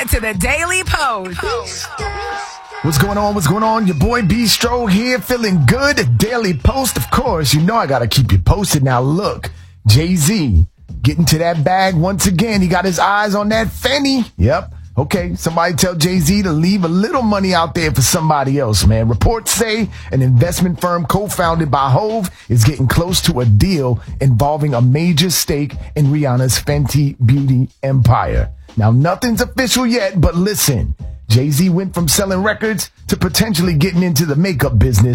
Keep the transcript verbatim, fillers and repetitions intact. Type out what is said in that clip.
to the Daily Post. What's going on? What's going on? Your boy Bistro here, feeling good. Daily Post, of course. You know I got to keep you posted. Now, look, Jay-Z getting to that bag once again. He got his eyes on that Fenty. Yep. Okay, somebody tell Jay-Z to leave a little money out there for somebody else, man. Reports say an investment firm co-founded by Hove is getting close to a deal involving a major stake in Rihanna's Fenty beauty empire. Now, nothing's official yet, but listen, Jay-Z went from selling records to potentially getting into the makeup business.